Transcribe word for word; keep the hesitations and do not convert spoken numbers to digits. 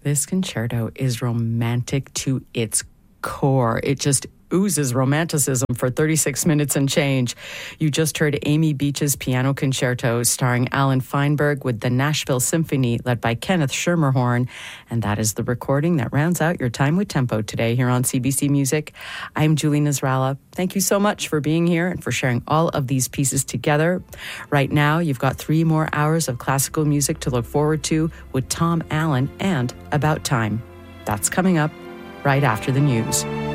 This concerto is romantic to its core. It just oozes romanticism for thirty-six minutes and change. You just heard Amy Beach's Piano Concerto starring Alan Feinberg with the Nashville Symphony led by Kenneth Schermerhorn. And that is the recording that rounds out your time with Tempo today here on C B C Music. I'm Julie Nasrallah. Thank you so much for being here and for sharing all of these pieces together. Right now, you've got three more hours of classical music to look forward to with Tom Allen and About Time. That's coming up right after the news.